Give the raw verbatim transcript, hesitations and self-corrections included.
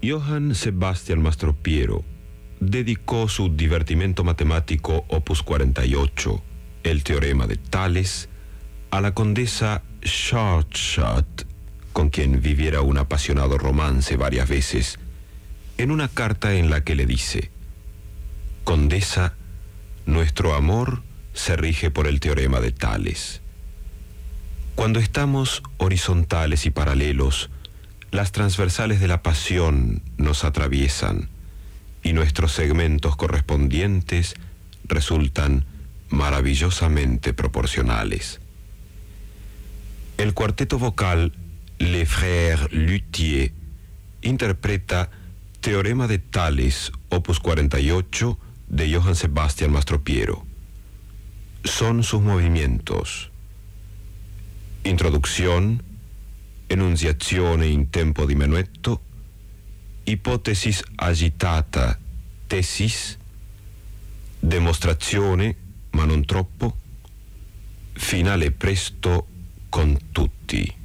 Johann Sebastian Mastropiero dedicó su divertimento matemático opus cuarenta y ocho, el teorema de Tales, a la condesa Schardschaft, con quien viviera un apasionado romance varias veces, en una carta en la que le dice: Condesa, nuestro amor se rige por el teorema de Tales. Cuando estamos horizontales y paralelos, las transversales de la pasión nos atraviesan y nuestros segmentos correspondientes resultan maravillosamente proporcionales. El cuarteto vocal Les Frères Luthier interpreta Teorema de Tales, opus cuarenta y ocho, de Johann Sebastian Mastropiero. Son sus movimientos: introducción, enunciazione in tempo di menuetto, ipotesis agitata, tesis, dimostrazione, ma non troppo, finale presto con tutti.